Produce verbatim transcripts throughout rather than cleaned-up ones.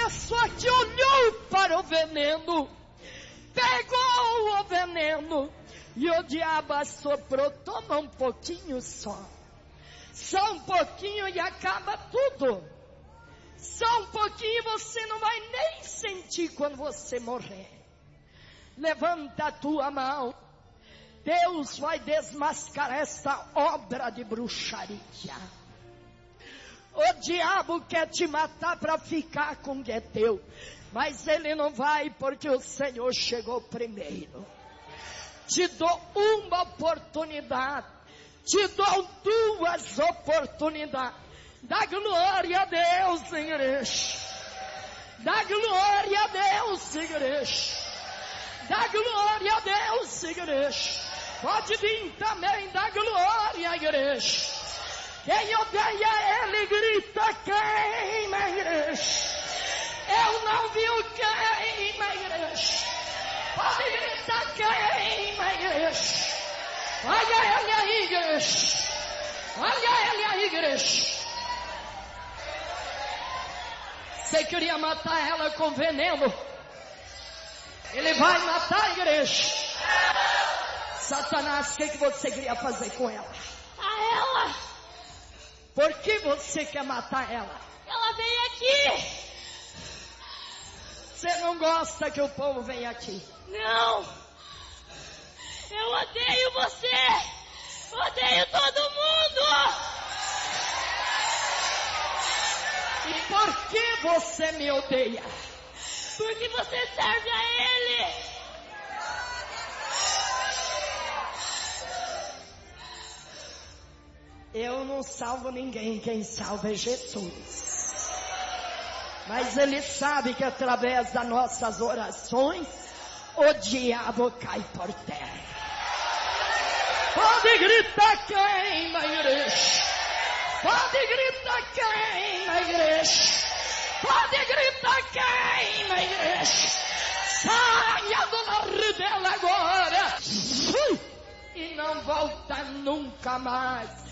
a sorte olhou para o veneno, pegou o veneno e o diabo assoprou. Toma um pouquinho só, só um pouquinho e acaba tudo. Só um pouquinho, você não vai nem sentir quando você morrer. Levanta a tua mão. Deus vai desmascarar esta obra de bruxaria. O diabo quer te matar para ficar com o que é teu, mas ele não vai, porque o Senhor chegou primeiro. Te dou uma oportunidade, te dou duas oportunidades. Dá glória a Deus, igreja. Dá glória a Deus, igreja. Dá glória a Deus, igreja. Pode vir também, dá glória, igreja. Quem odeia ele grita, queima, igreja. Eu não vi o queima, igreja. Pode gritar, queima, igreja. Olha ele aí, igreja. Olha ele aí, igreja. Você queria matar ela com veneno? Ele vai matar a igreja. Satanás, o que, que você queria fazer com ela? A ela. Por que você quer matar ela? Ela veio aqui. Você não gosta que o povo venha aqui? Não. Eu odeio você. Odeio todo mundo. E por que você me odeia? Porque você serve a ele. Eu não salvo ninguém, quem salva é Jesus. Mas ele sabe que através das nossas orações, o diabo cai por terra. Pode gritar, queima, igreja. Pode gritar, queima, igreja. Pode gritar, queima, igreja. Saia do lar dela agora. E não volta nunca mais.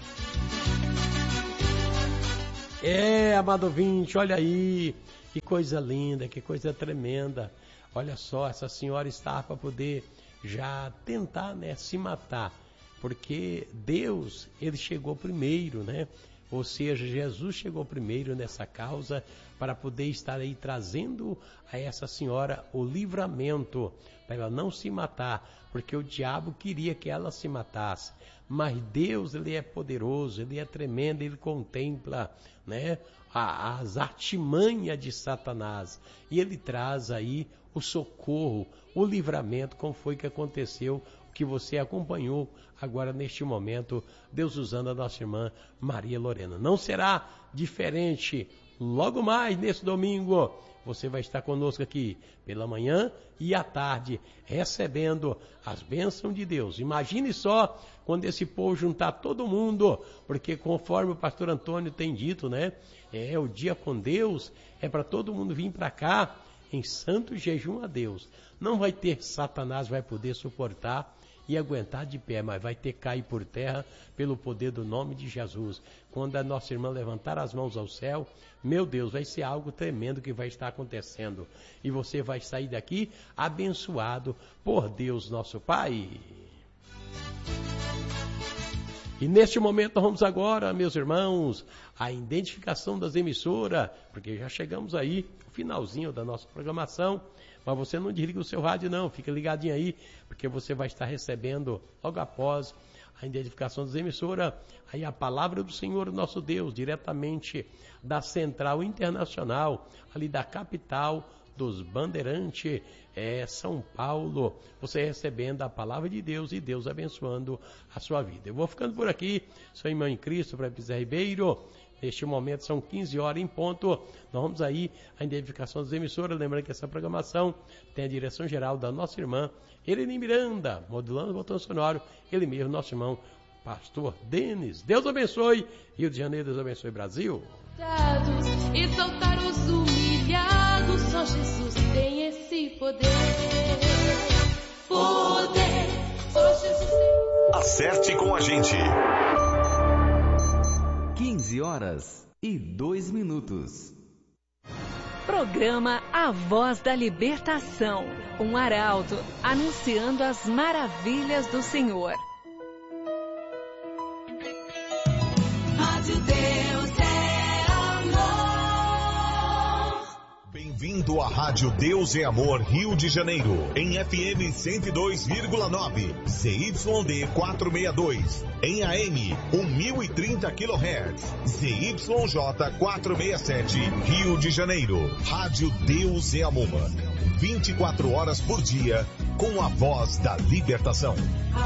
É, amado ouvinte, olha aí. Que coisa linda, que coisa tremenda. Olha só, essa senhora está para poder já tentar, né, se matar. Porque Deus, ele chegou primeiro, né? Ou seja, Jesus chegou primeiro nessa causa para poder estar aí trazendo a essa senhora o livramento, para ela não se matar, porque o diabo queria que ela se matasse. Mas Deus, ele é poderoso, ele é tremendo, ele contempla, né, as artimanhas de Satanás. E ele traz aí o socorro, o livramento, como foi que aconteceu, que você acompanhou agora neste momento, Deus usando a nossa irmã Maria Lorena. Não será diferente logo mais nesse domingo. Você vai estar conosco aqui pela manhã e à tarde, recebendo as bênçãos de Deus. Imagine só quando esse povo juntar todo mundo, porque conforme o pastor Antônio tem dito, né? É o dia com Deus, é para todo mundo vir para cá em santo jejum a Deus. Não vai ter Satanás, vai poder suportar e aguentar de pé, mas vai ter que cair por terra pelo poder do nome de Jesus. Quando a nossa irmã levantar as mãos ao céu, meu Deus, vai ser algo tremendo que vai estar acontecendo. E você vai sair daqui abençoado por Deus nosso Pai. E neste momento nós vamos agora, meus irmãos, a identificação das emissoras, porque já chegamos aí, no finalzinho da nossa programação. Mas você não desliga o seu rádio não, fica ligadinho aí, porque você vai estar recebendo, logo após a identificação das emissoras, aí a palavra do Senhor nosso Deus, diretamente da Central Internacional, ali da capital dos Bandeirantes, é, São Paulo, você recebendo a palavra de Deus e Deus abençoando a sua vida. Eu vou ficando por aqui, sou irmão em Cristo, para Pizé Ribeiro. Neste momento são quinze horas em ponto. Nós vamos aí à identificação das emissoras. Lembrando que essa programação tem a direção geral da nossa irmã Eleni Miranda, modulando o botão sonoro. Ele mesmo, nosso irmão pastor Denis. Deus abençoe. Rio de Janeiro, Deus abençoe Brasil. Exaltar os humilhados, só Jesus tem esse poder. Poder, só Jesus tem. Acerte com a gente. quinze horas e dois minutos. Programa A Voz da Libertação. Um arauto anunciando as maravilhas do Senhor. Rádio Deus é amor. Bem-vindo à Rádio Deus é Amor Rio de Janeiro, em F M cento e dois vírgula nove, Z Y D quatrocentos e sessenta e dois, em A M mil e trinta quilohertz, Z Y J quatrocentos e sessenta e sete, Rio de Janeiro. Rádio Deus é Amor, vinte e quatro horas por dia, com a voz da libertação.